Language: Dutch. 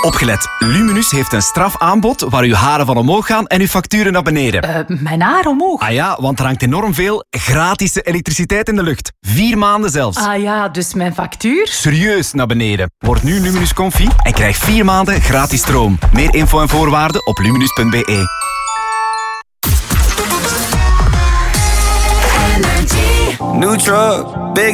Opgelet. Luminus heeft een strafaanbod waar uw haren van omhoog gaan en uw facturen naar beneden. Mijn haar omhoog? Ah ja, want er hangt enorm veel gratis elektriciteit in de lucht. 4 maanden zelfs. Ah ja, dus mijn factuur? Serieus naar beneden. Word nu Luminus Comfy en krijg 4 maanden gratis stroom. Meer info en voorwaarden op luminus.be. New truck, big